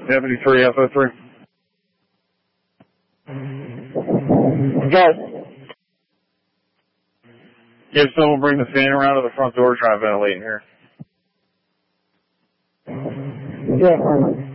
Deputy 3, FO3. Go. If someone bring the fan around to the front door, try to ventilate in here. Yeah.